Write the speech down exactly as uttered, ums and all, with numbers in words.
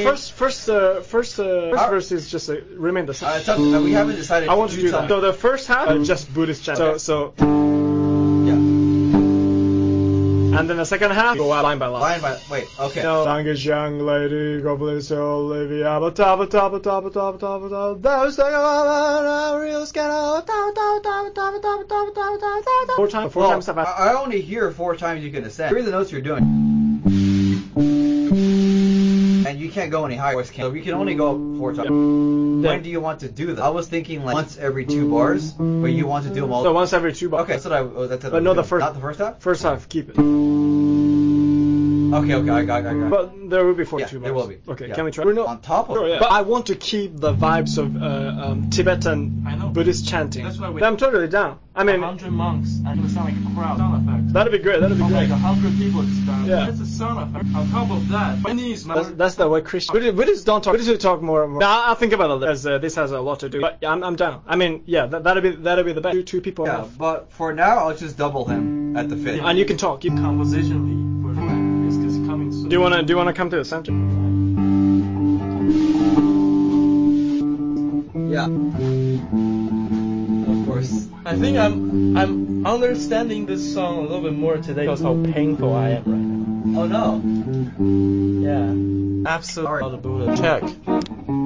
mean, first, first, uh, first, uh, first our, verse is just uh, remain the same. Uh, it's up to, uh, we haven't decided. I want to do that. So the first half, uh, just Buddhist chant. Okay. So, so. Yeah. And then the second half, go out line by line. Line by wait. Okay. No. Youngest young lady, go bless Olivia, but top, but top, but top, but top, but top, but top. Those real scandal. Four times. Four well, times. I, I only hear four times you can ascend. Hear the notes you're doing. And you can't go any higher. Voice can't. So we can only go up four times. Yeah. When do you want to do that? I was thinking like once every two bars, but you want to do them all. So once every two bars. Okay, that's what I. Oh, that's what but I was no, doing. the first. Not the first half. First half, keep it. Okay, okay, I got, I got. But there will be forty-two yeah, bars. there will be. Okay, yeah. can we try? We're not on top of sure, it. Yeah. But I want to keep the vibes of uh, um, Tibetan I know. Buddhist chanting. That's why we. I'm totally down. I mean, a hundred monks and it would sound like a crowd. Sound effects. That'd be great. That'd be Of great. like a hundred people just down. Yeah. That's a sound effect. On top of that, my knees. That's, that's the way Christian. Buddhists, Buddhists don't talk. Buddhists talk more and more. Now I'll think about it because uh, this has a lot to do. But yeah, I'm, I'm down. I mean, yeah, that, that'd be that'd be the best. Two, two people. Yeah, enough. but for now, I'll just double him at the fifth. And you can talk. You can. Compositionally, for it's just coming soon. Do you wanna do you wanna come to the center? Yeah. Of course. I think I'm I'm understanding this song a little bit more today because how painful I am right now. Oh no. Yeah. Absolutely. All right. Buddha. Check.